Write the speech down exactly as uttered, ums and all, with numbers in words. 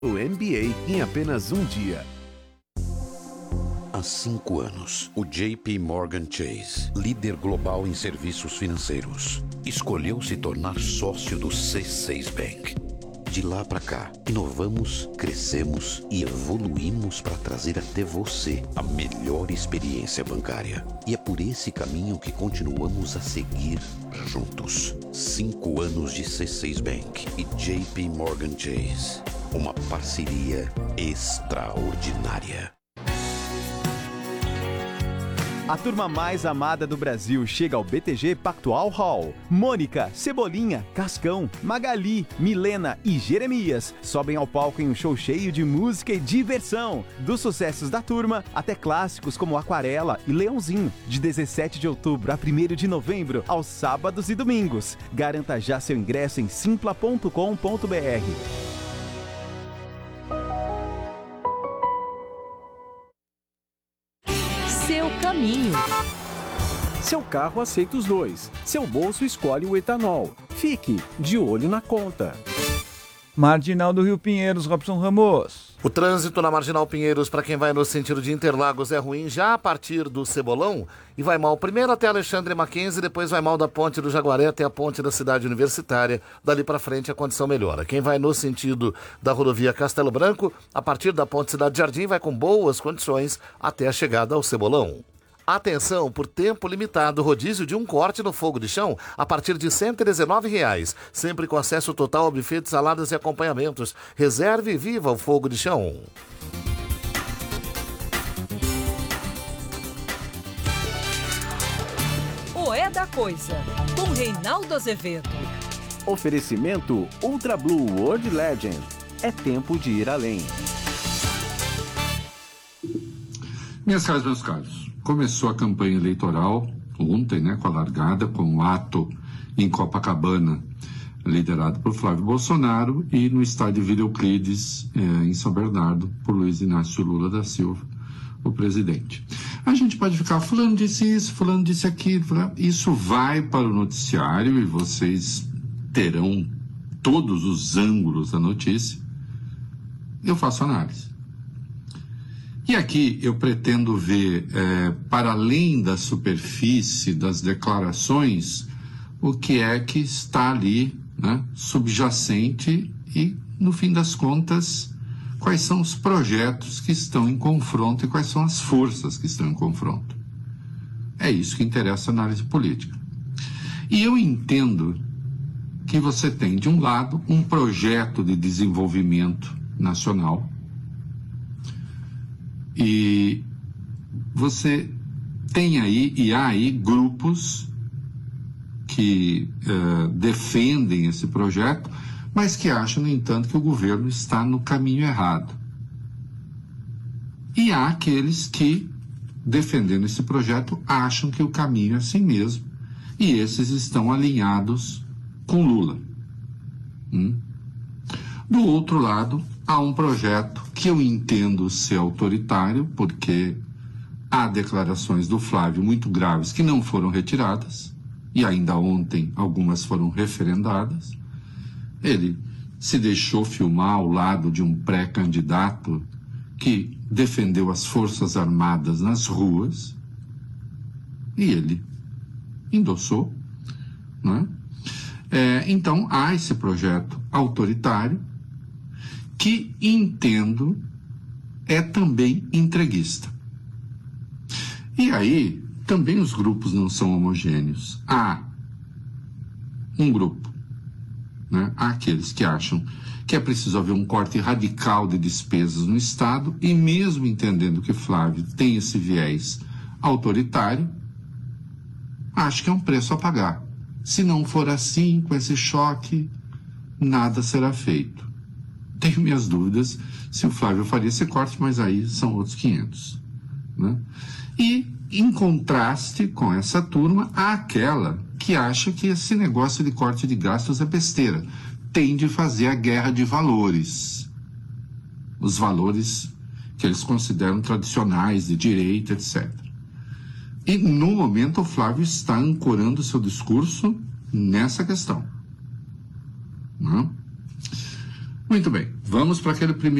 O M B A em apenas um dia. Há cinco anos, o J P Morgan Chase, líder global em serviços financeiros, escolheu se tornar sócio do C seis Bank. De lá para cá, inovamos, crescemos e evoluímos para trazer até você a melhor experiência bancária. E é por esse caminho que continuamos a seguir juntos. Cinco anos de C seis Bank e J P Morgan Chase. Uma parceria extraordinária. A turma mais amada do Brasil chega ao B T G Pactual Hall. Mônica, Cebolinha, Cascão, Magali, Milena e Jeremias sobem ao palco em um show cheio de música e diversão. Dos sucessos da turma até clássicos como Aquarela e Leãozinho. De dezessete de outubro a primeiro de novembro, aos sábados e domingos. Garanta já seu ingresso em simpla ponto com ponto br. Seu caminho. Seu carro aceita os dois. Seu bolso escolhe o etanol. Fique de olho na conta. Marginal do Rio Pinheiros, Robson Ramos. O trânsito na Marginal Pinheiros, para quem vai no sentido de Interlagos, é ruim já a partir do Cebolão e vai mal primeiro até Alexandre Mackenzie, depois vai mal da Ponte do Jaguaré até a Ponte da Cidade Universitária. Dali para frente a condição melhora. Quem vai no sentido da rodovia Castelo Branco, a partir da Ponte Cidade Jardim, vai com boas condições até a chegada ao Cebolão. Atenção, por tempo limitado, rodízio de um corte no fogo de chão a partir de cento e dezenove reais, sempre com acesso total ao buffet de saladas e acompanhamentos. Reserve e viva o fogo de chão. O É da Coisa, com Reinaldo Azevedo. Oferecimento Ultra Blue World Legend. É tempo de ir além. Minhas caras, meus caros, começou a campanha eleitoral ontem, né, com a largada, com um ato em Copacabana, liderado por Flávio Bolsonaro, e no estádio Vila Euclides, é, em São Bernardo, por Luiz Inácio Lula da Silva, o presidente. A gente pode ficar, fulano disse isso, fulano disse aquilo, fulano... isso vai para o noticiário e vocês terão todos os ângulos da notícia. Eu faço análise. E aqui eu pretendo ver, é, para além da superfície das declarações, o que é que está ali, né, subjacente e, no fim das contas, quais são os projetos que estão em confronto e quais são as forças que estão em confronto. É isso que interessa a análise política. E eu entendo que você tem, de um lado, um projeto de desenvolvimento nacional, e você tem aí, e há aí, grupos que uh, defendem esse projeto, mas que acham, no entanto, que o governo está no caminho errado. E há aqueles que, defendendo esse projeto, acham que o caminho é assim mesmo, e esses estão alinhados com Lula. Hum? Do outro lado, há um projeto que eu entendo ser autoritário, porque há declarações do Flávio muito graves que não foram retiradas, e ainda ontem algumas foram referendadas. Ele se deixou filmar ao lado de um pré-candidato que defendeu as Forças Armadas nas ruas, e ele endossou, não é? É, então, há esse projeto autoritário, que entendo é também entreguista. E aí, também os grupos não são homogêneos. Há um grupo, né? Há aqueles que acham que é preciso haver um corte radical de despesas no Estado, e mesmo entendendo que Flávio tem esse viés autoritário, acho que é um preço a pagar. Se não for assim, com esse choque, nada será feito. Tenho minhas dúvidas se o Flávio faria esse corte, mas aí são outros quinhentos. Né? E, em contraste com essa turma, há aquela que acha que esse negócio de corte de gastos é besteira. Tem de fazer a guerra de valores. Os valores que eles consideram tradicionais, de direita, etcétera. E, no momento, o Flávio está ancorando seu discurso nessa questão. Não? Muito bem, vamos para aquele primeiro